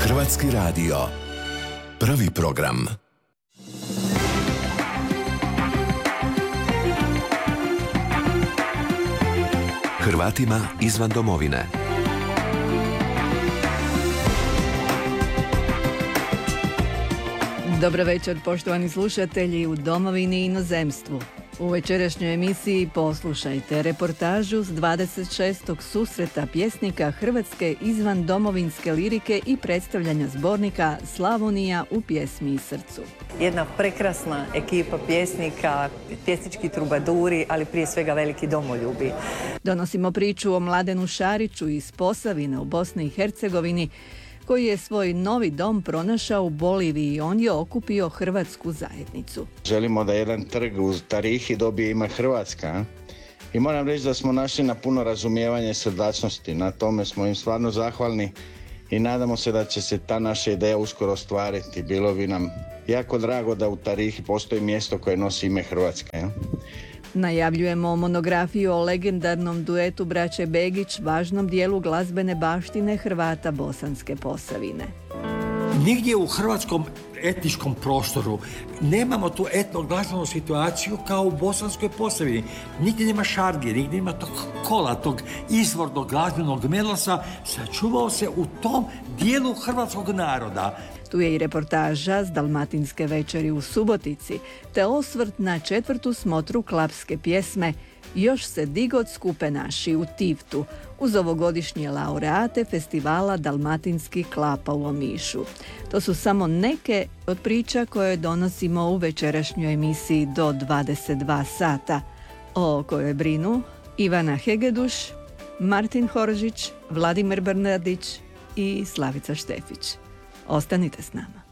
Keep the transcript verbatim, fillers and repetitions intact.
Hrvatski radio. Prvi program. Hrvatima izvan domovine. Dobro večer, poštovani slušatelji u domovini i inozemstvu. U večerašnjoj emisiji poslušajte reportažu s dvadeset šestog susreta pjesnika hrvatske izvan domovinske lirike i predstavljanja zbornika Slavonija u pjesmi i srcu. Jedna prekrasna ekipa pjesnika, pjesnički trubaduri, ali prije svega veliki domoljubi. Donosimo priču o Mladenu Šariću iz Posavine u Bosni i Hercegovini, koji je svoj novi dom pronašao u Boliviji. On je okupio hrvatsku zajednicu. Želimo da jedan trg u Tarihi dobije ime Hrvatska. I moram reći da smo našli na puno razumijevanja i srdačnosti. Na tome smo im stvarno zahvalni i nadamo se da će se ta naša ideja uskoro ostvariti. Bilo bi nam jako drago da u Tarihi postoji mjesto koje nosi ime Hrvatska. Ja? Najavljujemo monografiju o legendarnom duetu braće Begić, važnom dijelu glazbene baštine Hrvata Bosanske Posavine. Nigdje u hrvatskom etničkom prostoru nemamo tu etnoglazbenu situaciju kao u Bosanskoj Posavini. Nigdje nema šargije, nigdje nema tog kola, tog izvornog glazbenog melosa. Sačuvao se u tom dijelu hrvatskog naroda. Tu je i reportaža s Dalmatinske večeri u Subotici, te osvrt na četvrtu smotru klapske pjesme Još se digod skupe naši u Tivtu, uz ovogodišnje laureate festivala Dalmatinskih klapa u Omišu. To su samo neke od priča koje donosimo u večerašnjoj emisiji do dvadeset dva sata, o kojoj brinu Ivana Hegeduš, Martin Horžić, Vladimir Brnadić i Slavica Štefić. Ostanite s nama.